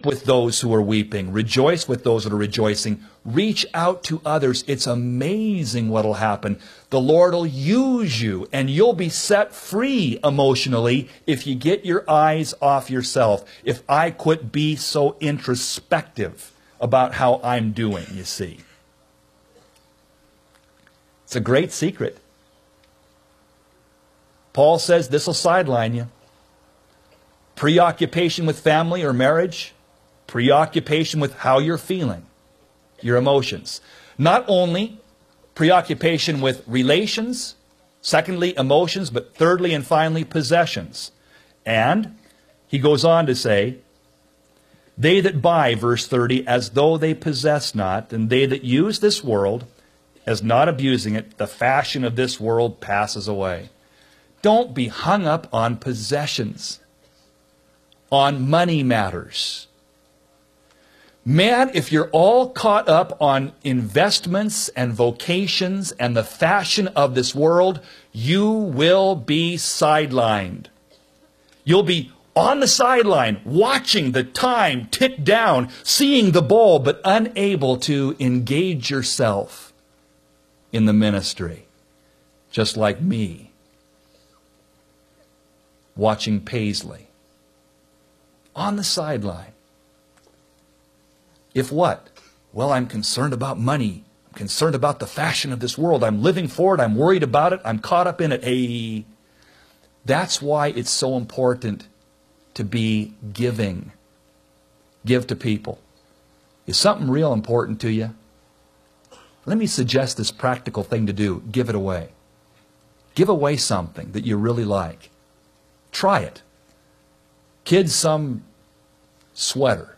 with those who are weeping. Rejoice with those that are rejoicing. Reach out to others. It's amazing what will happen. The Lord will use you, and you'll be set free emotionally if you get your eyes off yourself. If I quit be so introspective about how I'm doing, you see. It's a great secret. Paul says this will sideline you. Preoccupation with family or marriage, preoccupation with how you're feeling, your emotions. Not only preoccupation with relations, secondly, emotions, but thirdly and finally, possessions. And he goes on to say, they that buy, verse 30, as though they possess not, and they that use this world as not abusing it, the fashion of this world passes away. Don't be hung up on possessions, on money matters. Man, if you're all caught up on investments and vocations and the fashion of this world, you will be sidelined. You'll be on the sideline, watching the time tick down, seeing the ball, but unable to engage yourself in the ministry, just like me, watching Paisley. On the sideline. If what? Well, I'm concerned about money. I'm concerned about the fashion of this world. I'm living for it. I'm worried about it. I'm caught up in it. Hey, that's why it's so important to be giving. Give to people. Is something real important to you? Let me suggest this practical thing to do. Give it away. Give away something that you really like. Try it. Kids, some sweater,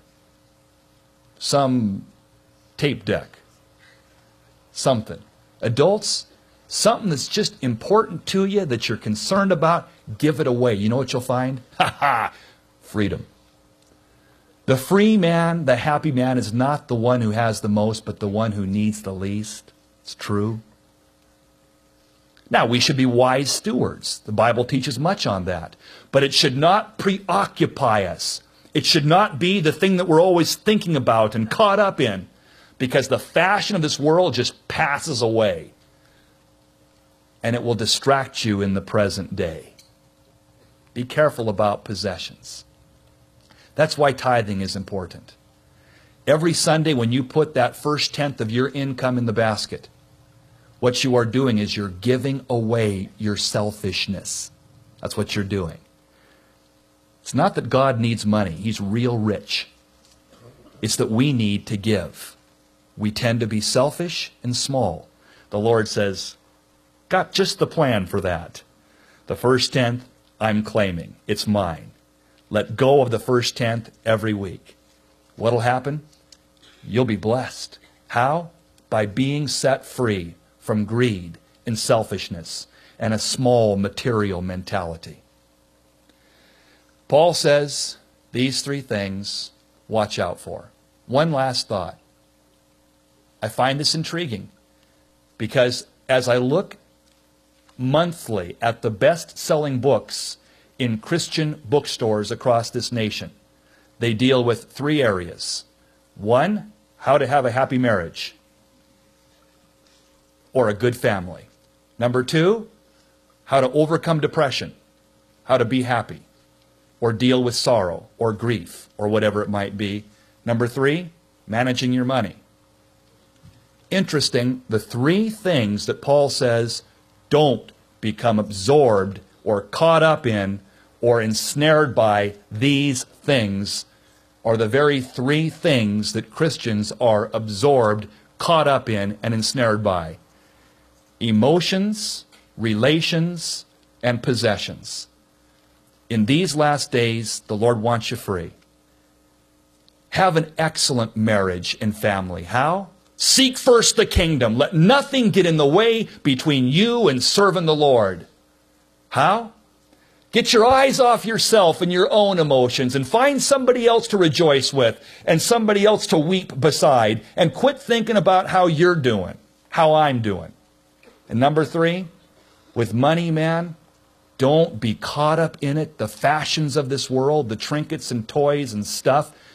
some tape deck, something. Adults, something that's just important to you that you're concerned about, give it away. You know what you'll find? Ha ha! Freedom. The free man, the happy man, is not the one who has the most, but the one who needs the least. It's true. Now, we should be wise stewards. The Bible teaches much on that. But it should not preoccupy us. It should not be the thing that we're always thinking about and caught up in, because the fashion of this world just passes away. And it will distract you in the present day. Be careful about possessions. That's why tithing is important. Every Sunday when you put that first tenth of your income in the basket, what you are doing is you're giving away your selfishness. That's what you're doing. It's not that God needs money. He's real rich. It's that we need to give. We tend to be selfish and small. The Lord says, got just the plan for that. The first tenth, I'm claiming. It's mine. Let go of the first tenth every week. What'll happen? You'll be blessed. How? By being set free from greed and selfishness and a small material mentality. Paul says these three things watch out for. One last thought. I find this intriguing because as I look monthly at the best-selling books in Christian bookstores across this nation, they deal with three areas. One, how to have a happy marriage or a good family. Number two, how to overcome depression, how to be happy, or deal with sorrow, or grief, or whatever it might be. Number three, managing your money. Interesting, the three things that Paul says don't become absorbed or caught up in or ensnared by these things are the very three things that Christians are absorbed, caught up in, and ensnared by. Emotions, relations, and possessions. In these last days, the Lord wants you free. Have an excellent marriage and family. How? Seek first the kingdom. Let nothing get in the way between you and serving the Lord. How? Get your eyes off yourself and your own emotions and find somebody else to rejoice with and somebody else to weep beside, and quit thinking about how you're doing, how I'm doing. And number three, with money, man, don't be caught up in it, the fashions of this world, the trinkets and toys and stuff.